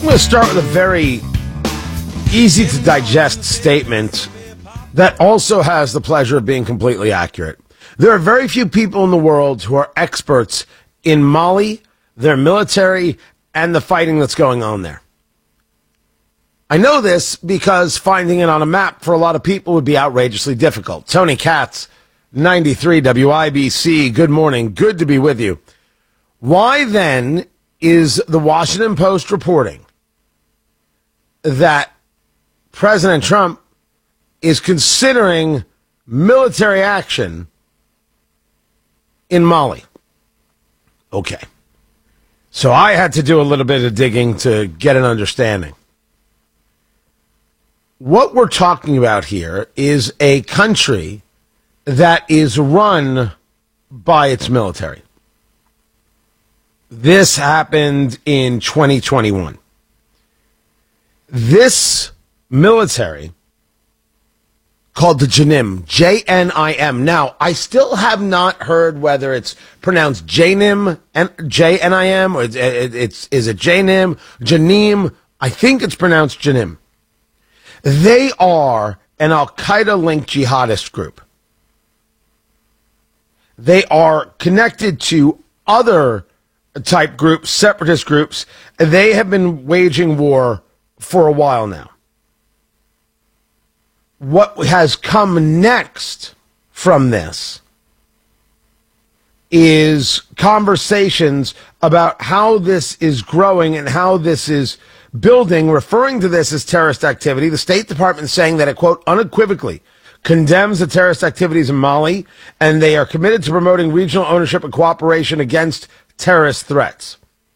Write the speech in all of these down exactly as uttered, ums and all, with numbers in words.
going to start with a very easy to digest statement that also has the pleasure of being completely accurate. There are very few people in the world who are experts in Mali, their military, and the fighting that's going on there. I know this because finding it on a map for a lot of people would be outrageously difficult. Tony Katz, ninety-three W I B C, good morning. Good to be with you. Why then is the Washington Post reporting that President Trump is considering military action in Mali? Okay. So I had to do a little bit of digging to get an understanding. What we're talking about here is a country that is run by its military. This happened in twenty twenty-one. This military, called the Janim, J N I M. Now, I still have not heard whether it's pronounced Janim, J N I M, or it's, it's, is it Janim, Janim? I think it's pronounced Janim. They are an Al-Qaeda-linked jihadist group. They are connected to other type groups, separatist groups. They have been waging war for a while now. What has come next from this is conversations about how this is growing and how this is building, referring to this as terrorist activity. The State Department is saying that it, quote, unequivocally condemns the terrorist activities in Mali, and they are committed to promoting regional ownership and cooperation against terrorist threats.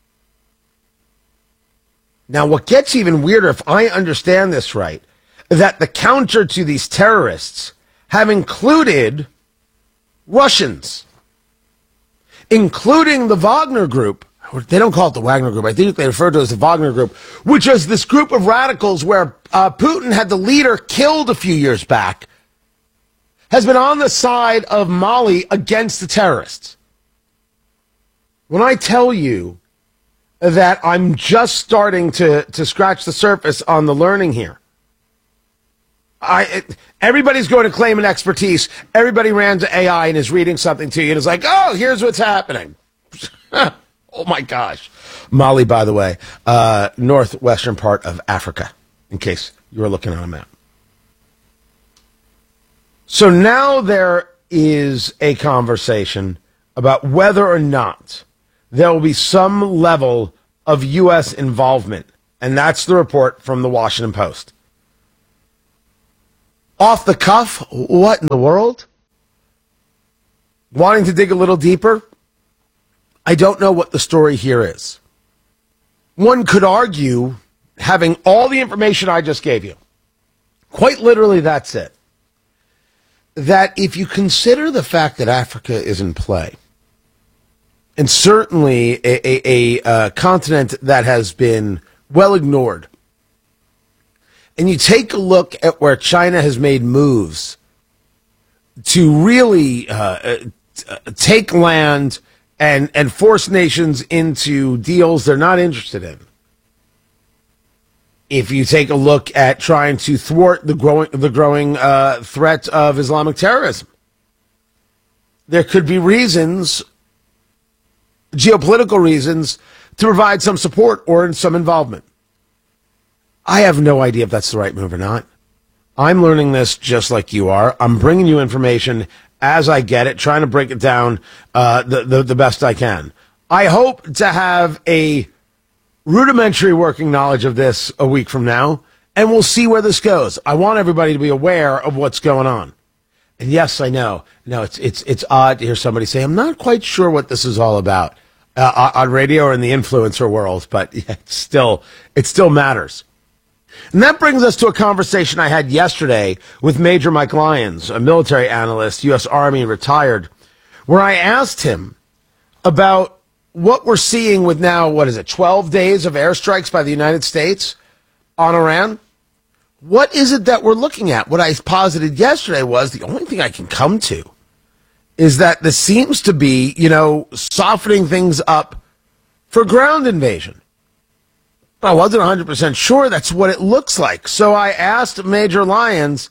Now, what gets even weirder, if I understand this right, that the counter to these terrorists have included Russians, including the Wagner Group. They don't call it the Wagner Group. I think they refer to it as the Wagner Group, which is this group of radicals where uh, Putin had the leader killed a few years back, has been on the side of Mali against the terrorists. When I tell you that I'm just starting to, to scratch the surface on the learning here, I, it, everybody's going to claim an expertise. Everybody ran to A I and is reading something to you and is like, oh, here's what's happening. Oh, my gosh. Mali, by the way, uh, northwestern part of Africa, in case you were looking on a map. So now there is a conversation about whether or not there will be some level of U S involvement. And that's the report from the Washington Post. Off the cuff, what in the world? Wanting to dig a little deeper? I don't know what the story here is. One could argue, having all the information I just gave you, quite literally that's it, that if you consider the fact that Africa is in play, and certainly a, a, a, a continent that has been well ignored, and you take a look at where China has made moves to really uh, take land and, and force nations into deals they're not interested in. If you take a look at trying to thwart the growing the growing uh, threat of Islamic terrorism, there could be reasons, geopolitical reasons, to provide some support or some involvement. I have no idea if that's the right move or not. I'm learning this just like you are. I'm bringing you information as I get it, trying to break it down uh, the, the, the best I can. I hope to have a rudimentary working knowledge of this a week from now, and we'll see where this goes. I want everybody to be aware of what's going on. And yes, I know. No, it's it's it's odd to hear somebody say, I'm not quite sure what this is all about uh, on radio or in the influencer world, but yeah, it's still it still matters. And that brings us to a conversation I had yesterday with Major Mike Lyons, a military analyst, U S Army retired, where I asked him about what we're seeing with now, what is it, twelve days of airstrikes by the United States on Iran. What is it that we're looking at? What I posited yesterday was the only thing I can come to is that this seems to be, you know, softening things up for ground invasion. I wasn't one hundred percent sure that's what it looks like. So I asked Major Lyons,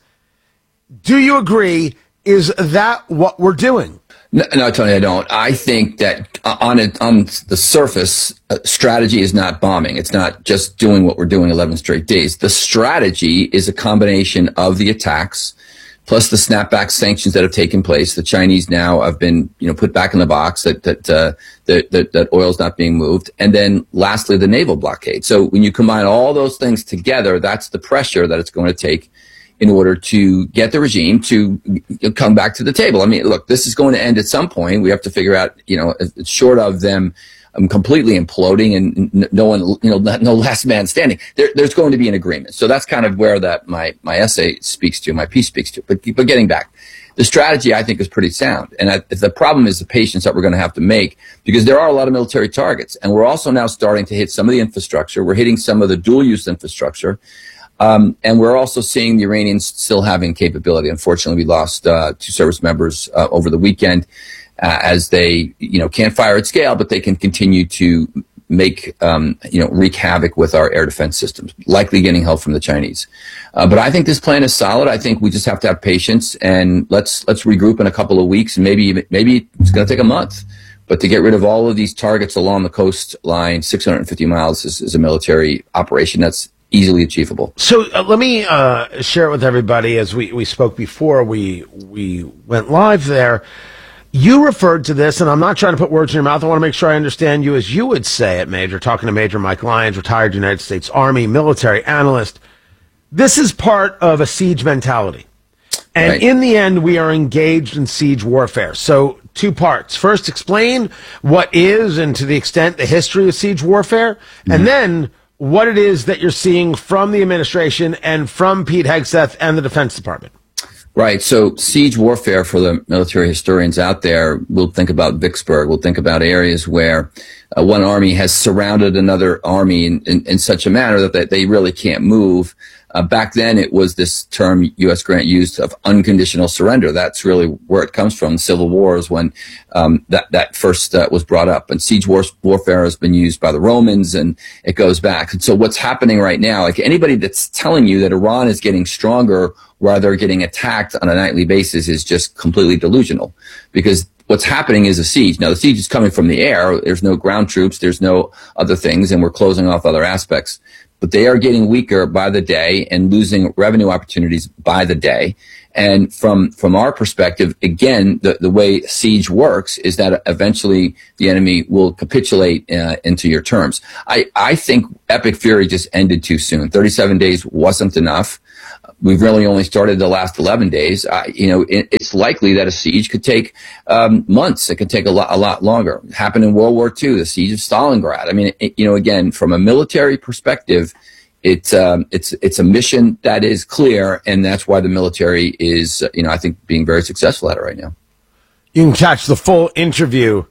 do you agree? Is that what we're doing? No, no, Tony, I don't. I think that on it, on the surface, uh, strategy is not bombing. It's not just doing what we're doing eleven straight days. The strategy is a combination of the attacks plus the snapback sanctions that have taken place. The Chinese now have been, you know, put back in the box that that uh, that, that that oil's not being moved, and then lastly the naval blockade. So when you combine all those things together, that's the pressure that it's going to take in order to get the regime to come back to the table. I mean, look, this is going to end at some point. We have to figure out, you know, it's short of them um, completely imploding and no one, you know, no last man standing. There, there's going to be an agreement. So that's kind of where that my my essay speaks to, my piece speaks to. But but getting back, the strategy I think is pretty sound. And I, the problem is the patience that we're going to have to make, because there are a lot of military targets, and we're also now starting to hit some of the infrastructure. We're hitting some of the dual use infrastructure. Um, and we're also seeing the Iranians still having capability. Unfortunately, we lost uh, two service members uh, over the weekend uh, as they, you know, can't fire at scale, but they can continue to make, um, you know, wreak havoc with our air defense systems, likely getting help from the Chinese. Uh, but I think this plan is solid. I think we just have to have patience, and let's let's regroup in a couple of weeks, and maybe maybe it's going to take a month. But to get rid of all of these targets along the coastline, six hundred fifty miles is, is a military operation that's easily achievable. So uh, let me uh, share it with everybody. As we, we spoke before we we went live there, you referred to this, and I'm not trying to put words in your mouth. I want to make sure I understand you as you would say it, Major, talking to Major Mike Lyons, retired United States Army military analyst. This is part of a siege mentality. And right. In the end, we are engaged in siege warfare. So two parts. First, explain what is, and to the extent, the history of siege warfare, mm-hmm. and then what it is that you're seeing from the administration and from Pete Hegseth and the Defense Department. Right. So siege warfare, for the military historians out there, we'll think about Vicksburg. We'll think about areas where uh, one army has surrounded another army in, in, in such a manner that they, they really can't move. Uh, back then, it was this term U S. Grant used of unconditional surrender. That's really where it comes from. Civil War is when um, that that first uh, was brought up. And siege war- warfare has been used by the Romans, and it goes back. And so what's happening right now, like anybody that's telling you that Iran is getting stronger while they're getting attacked on a nightly basis is just completely delusional, because what's happening is a siege. Now, the siege is coming from the air. There's no ground troops. There's no other things, and we're closing off other aspects. But they are getting weaker by the day and losing revenue opportunities by the day. And from from our perspective, again, the, the way siege works is that eventually the enemy will capitulate uh, into your terms. I, I think Epic Fury just ended too soon. thirty-seven days wasn't enough. We've really only started the last eleven days. Uh, you know, it, it's likely that a siege could take um, months. It could take a lot, a lot longer. It happened in World War Two, the siege of Stalingrad. I mean, it, you know, again, from a military perspective, it's um, it's it's a mission that is clear, and that's why the military is, you know, I think being very successful at it right now. You can catch the full interview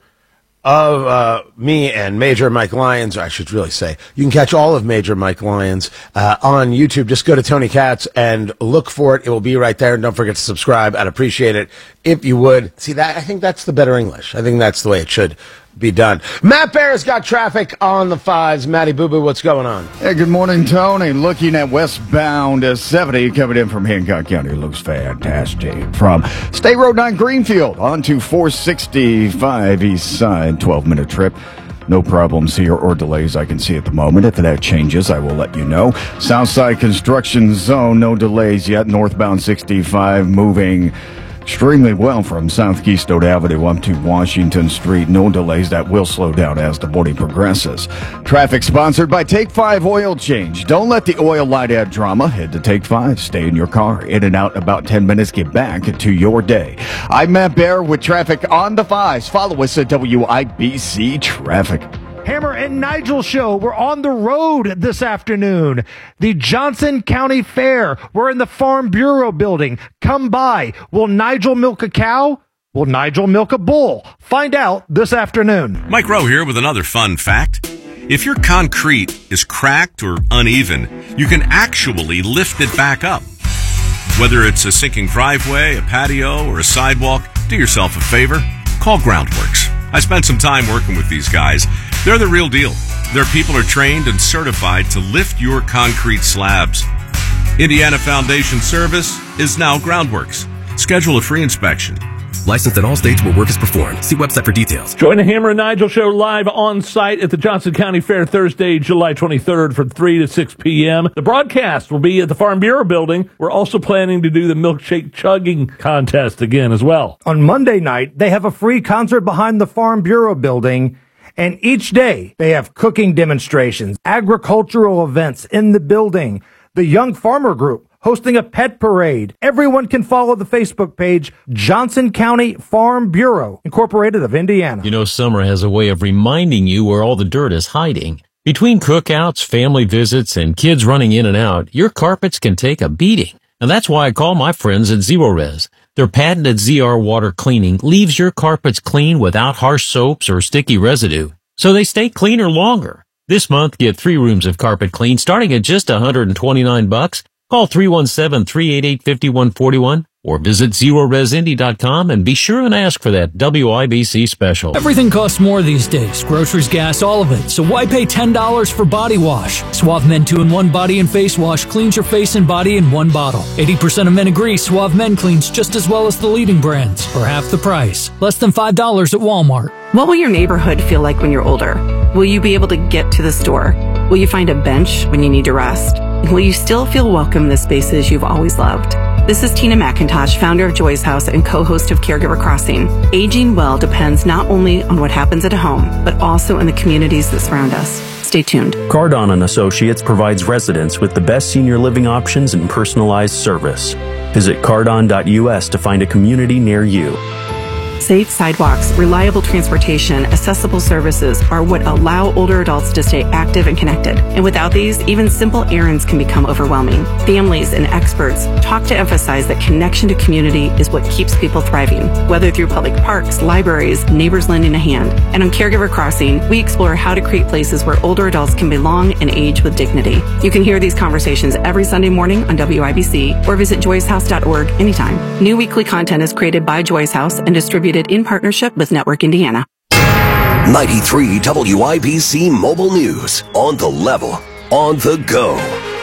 of uh, me and Major Mike Lyons, or I should really say, you can catch all of Major Mike Lyons uh, on YouTube. Just go to Tony Katz and look for it. It will be right there. And don't forget to subscribe. I'd appreciate it if you would. See, that I think that's the better English. I think that's the way it should be done. Matt Bear's got traffic on the fives. Matty Boo Boo, what's going on? Hey, good morning, Tony. Looking at westbound uh, seventy coming in from Hancock County. It looks fantastic. From State Road nine Greenfield on to four sixty-five east side, twelve minute trip. No problems here or delays I can see at the moment. If that changes, I will let you know. Southside construction zone, no delays yet. Northbound sixty-five moving extremely well from South Keystone Avenue up to Washington Street. No delays. That will slow down as the morning progresses. Traffic sponsored by Take five Oil Change. Don't let the oil light add drama. Head to Take five. Stay in your car. In and out in about ten minutes. Get back to your day. I'm Matt Bear with traffic on the fives. Follow us at W I B C Traffic. Hammer and Nigel show. We're on the road this afternoon. The Johnson County Fair. We're in the Farm Bureau building. Come by. Will Nigel milk a cow? Will Nigel milk a bull? Find out this afternoon. Mike Rowe here with another fun fact. If your concrete is cracked or uneven, you can actually lift it back up. Whether it's a sinking driveway, a patio, or a sidewalk, do yourself a favor. Call Groundworks. I spent some time working with these guys. They're the real deal. Their people are trained and certified to lift your concrete slabs. Indiana Foundation Service is now Groundworks. Schedule a free inspection. Licensed in all states where work is performed. See website for details. Join the Hammer and Nigel Show live on site at the Johnson County Fair Thursday, July twenty-third from three to six p.m. The broadcast will be at the Farm Bureau building. We're also planning to do the milkshake chugging contest again as well. On Monday night, they have a free concert behind the Farm Bureau building. And each day, they have cooking demonstrations, agricultural events in the building, the Young Farmer Group hosting a pet parade. Everyone can follow the Facebook page, Johnson County Farm Bureau, Incorporated of Indiana. You know, summer has a way of reminding you where all the dirt is hiding. Between cookouts, family visits, and kids running in and out, your carpets can take a beating. And that's why I call my friends at Zerorez. Their patented Z R water cleaning leaves your carpets clean without harsh soaps or sticky residue, so they stay cleaner longer. This month, get three rooms of carpet clean starting at just one hundred twenty-nine bucks. Call three one seven, three eight eight, five one four one or visit zero res indy dot com and be sure and ask for that W I B C special. Everything costs more these days. Groceries, gas, all of it. So why pay ten dollars for body wash? Suave Men two in one Body and Face Wash cleans your face and body in one bottle. eighty percent of men agree Suave Men cleans just as well as the leading brands for half the price. Less than five dollars at Walmart. What will your neighborhood feel like when you're older? Will you be able to get to the store? Will you find a bench when you need to rest? Will you still feel welcome in the spaces you've always loved? This is Tina McIntosh, founder of Joy's House and co-host of Caregiver Crossing. Aging well depends not only on what happens at home, but also in the communities that surround us. Stay tuned. Cardon and Associates provides residents with the best senior living options and personalized service. Visit cardon dot U S to find a community near you. Safe sidewalks, reliable transportation, accessible services are what allow older adults to stay active and connected. And without these, even simple errands can become overwhelming. Families and experts talk to emphasize that connection to community is what keeps people thriving, whether through public parks, libraries, neighbors lending a hand. And on Caregiver Crossing, we explore how to create places where older adults can belong and age with dignity. You can hear these conversations every Sunday morning on W I B C or visit joys house dot org anytime. New weekly content is created by Joy's House and distributed in partnership with Network Indiana. ninety-three W I B C Mobile News. On the level, on the go.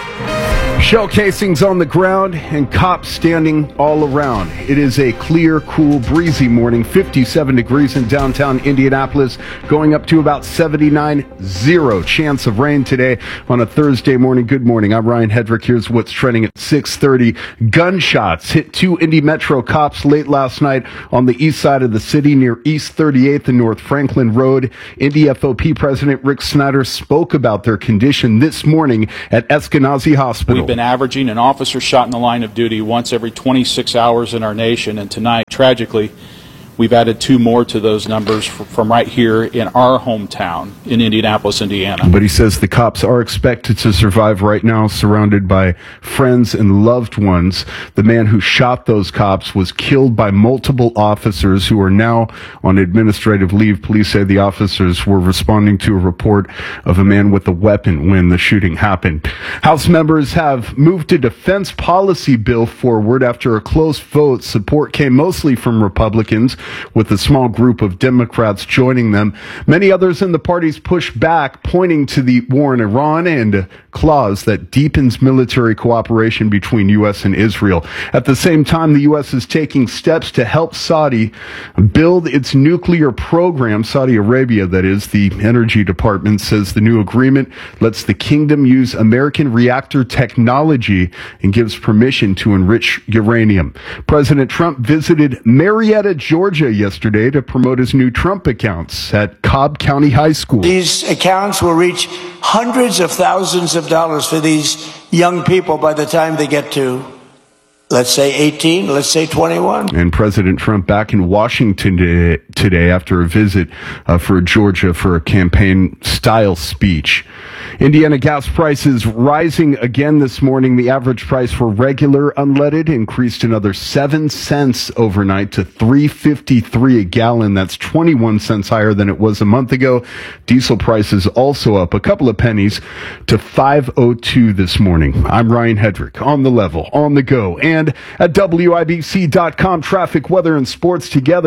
Shell casings on the ground and cops standing all around. It is a clear, cool, breezy morning. fifty-seven degrees in downtown Indianapolis, going up to about seventy-nine. Zero chance of rain today on a Thursday morning. Good morning. I'm Ryan Hedrick. Here's what's trending at six thirty. Gunshots hit two Indy Metro cops late last night on the east side of the city near East thirty-eighth and North Franklin Road. Indy F O P President Rick Snyder spoke about their condition this morning at Eskenazi Hospital. We've been averaging an officer shot in the line of duty once every twenty-six hours in our nation, and tonight, tragically, we've added two more to those numbers from right here in our hometown in Indianapolis, Indiana. But he says the cops are expected to survive right now, surrounded by friends and loved ones. The man who shot those cops was killed by multiple officers who are now on administrative leave. Police say the officers were responding to a report of a man with a weapon when the shooting happened. House members have moved a defense policy bill forward after a close vote. Support came mostly from Republicans, with a small group of Democrats joining them. Many others in the parties push back, pointing to the war in Iran and a clause that deepens military cooperation between U S and Israel. At the same time, the U S is taking steps to help Saudi build its nuclear program. Saudi Arabia, that is. The Energy Department says the new agreement lets the kingdom use American reactor technology and gives permission to enrich uranium. President Trump visited Marietta, Georgia yesterday to promote his new Trump accounts at Cobb County High School. These accounts will reach hundreds of thousands of dollars for these young people by the time they get to, let's say eighteen, let's say twenty-one. And President Trump back in Washington today, today after a visit uh, for Georgia for a campaign-style speech. Indiana gas prices rising again this morning. The average price for regular unleaded increased another seven cents overnight to three fifty-three a gallon. That's twenty-one cents higher than it was a month ago. Diesel prices also up a couple of pennies to five oh two this morning. I'm Ryan Hedrick, on the level, on the go, and at W I B C dot com. Traffic, weather, and sports together.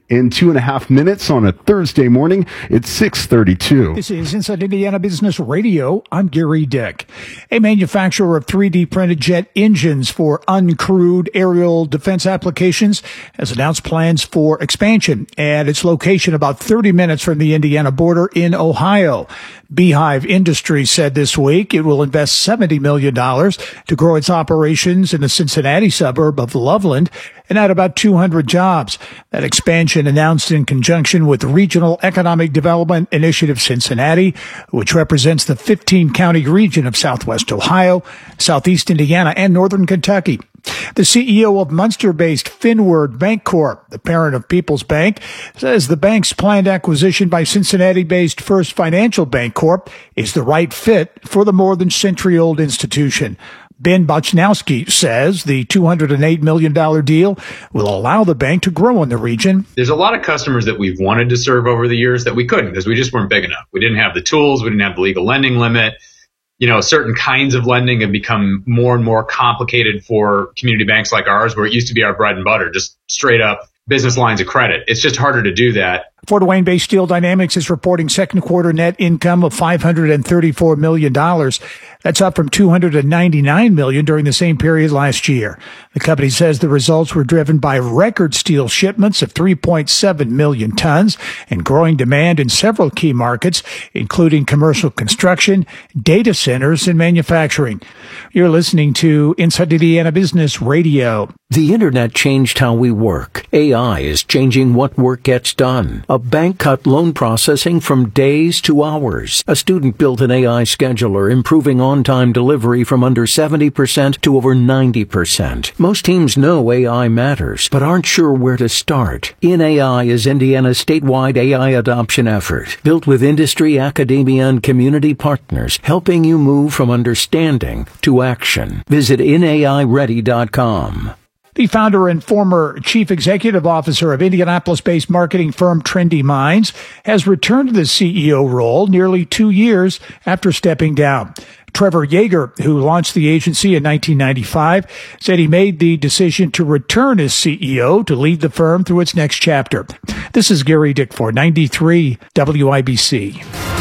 in two and a half minutes on a Thursday morning. It's six thirty-two. This is Inside Indiana Business Radio. I'm Gary Dick. A manufacturer of three D printed jet engines for uncrewed aerial defense applications has announced plans for expansion at its location about thirty minutes from the Indiana border in Ohio. Beehive Industries said this week it will invest seventy million dollars to grow its operations in the Cincinnati suburb of Loveland and add about two hundred jobs. That expansion announced in conjunction with Regional Economic Development Initiative Cincinnati, which represents the fifteen county region of Southwest Ohio, Southeast Indiana, and Northern Kentucky. The C E O of Munster-based Finward Bancorp, the parent of People's Bank, says the bank's planned acquisition by Cincinnati-based First Financial Bancorp is the right fit for the more than century-old institution. Ben Bochnowski says the two hundred eight million dollars deal will allow the bank to grow in the region. There's a lot of customers that we've wanted to serve over the years that we couldn't because we just weren't big enough. We didn't have the tools. We didn't have the legal lending limit. You know, certain kinds of lending have become more and more complicated for community banks like ours, where it used to be our bread and butter, just straight up business lines of credit. It's just harder to do that. Fort Wayne-based Steel Dynamics is reporting second quarter net income of five hundred thirty-four million dollars. That's up from two hundred ninety-nine million dollars during the same period last year. The company says the results were driven by record steel shipments of three point seven million tons and growing demand in several key markets, including commercial construction, data centers, and manufacturing. You're listening to Inside Indiana Business Radio. The internet changed how we work. A I is changing what work gets done. A bank cut loan processing from days to hours. A student built an A I scheduler, improving on-time delivery from under seventy percent to over ninety percent. Most teams know A I matters, but aren't sure where to start. In A I is Indiana's statewide A I adoption effort, built with industry, academia, and community partners, helping you move from understanding to action. Visit in A I ready dot com. The founder and former chief executive officer of Indianapolis-based marketing firm Trendy Minds has returned to the C E O role nearly two years after stepping down. Trevor Yeager, who launched the agency in nineteen ninety-five, said he made the decision to return as C E O to lead the firm through its next chapter. This is Gary Dick for ninety-three W I B C.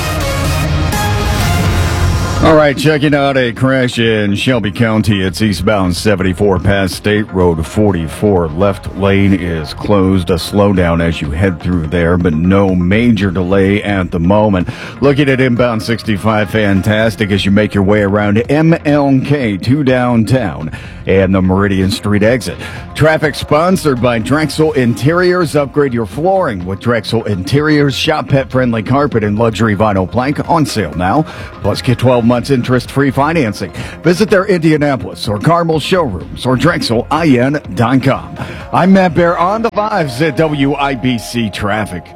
All right, checking out a crash in Shelby County. It's eastbound seventy-four past State Road forty-four. Left lane is closed. A slowdown as you head through there, but no major delay at the moment. Looking at inbound sixty-five, fantastic as you make your way around M L K to downtown and the Meridian Street exit. Traffic sponsored by Drexel Interiors. Upgrade your flooring with Drexel Interiors. Shop pet-friendly carpet and luxury vinyl plank on sale now. Plus, get twelve months interest-free financing. Visit their Indianapolis or Carmel showrooms or Drexel I N dot com. I'm Matt Bear on the Vibes at W I B C Traffic.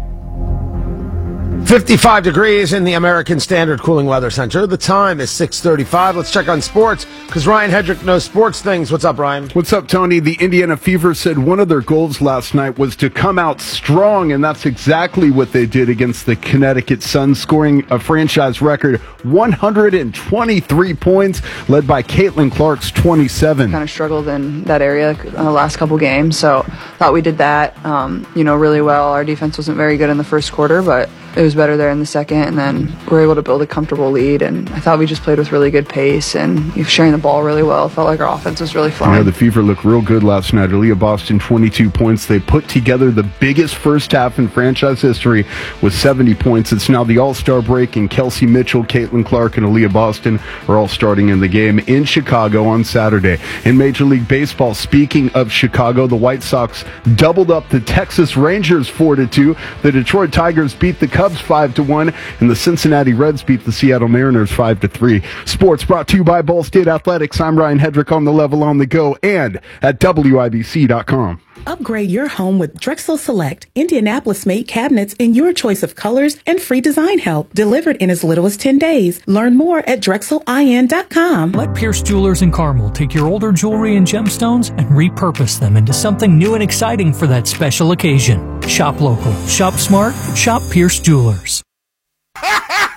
fifty-five degrees in the American Standard Cooling Weather Center. The time is six thirty-five. Let's check on sports because Ryan Hedrick knows sports things. What's up, Ryan? What's up, Tony? The Indiana Fever said one of their goals last night was to come out strong, and that's exactly what they did against the Connecticut Sun, scoring a franchise record one hundred twenty-three points, led by Caitlin Clark's twenty-seven. Kind of struggled in that area uh, last couple games, so thought we did that, um, you know, really well. Our defense wasn't very good in the first quarter, but it was better there in the second, and then we were able to build a comfortable lead, and I thought we just played with really good pace and sharing the ball really well. It felt like our offense was really flowing. Yeah, the Fever looked real good last night. Aaliyah Boston, twenty-two points. They put together the biggest first half in franchise history with seventy points. It's now the All-Star break, and Kelsey Mitchell, Caitlin Clark, and Aaliyah Boston are all starting in the game in Chicago on Saturday. In Major League Baseball, speaking of Chicago, the White Sox doubled up the Texas Rangers four to two. The Detroit Tigers beat the Cubs five to one, and the Cincinnati Reds beat the Seattle Mariners five to three. Sports brought to you by Ball State Athletics. I'm Ryan Hedrick on the Level on the Go and at W I B C dot com. Upgrade your home with Drexel Select, Indianapolis-made cabinets in your choice of colors and free design help, delivered in as little as ten days. Learn more at Drexel I N dot com. Let Pierce Jewelers in Carmel take your older jewelry and gemstones and repurpose them into something new and exciting for that special occasion. Shop local, shop smart, shop Pierce Jewelers.